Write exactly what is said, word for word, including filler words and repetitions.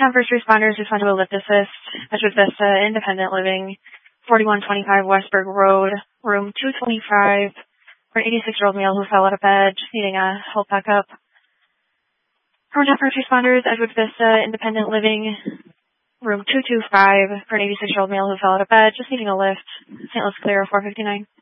Midtown first responders respond to a lift assist. Edgewood Vista, Independent Living, forty-one twenty-five Westburg Road, room two twenty-five, for an eighty-six-year-old male who fell out of bed, just needing a help backup. Midtown first responders, Edgewood Vista, Independent Living, room two twenty-five, for an eighty-six-year-old male who fell out of bed, just needing a lift. Saint Louis Clear, four fifty-nine.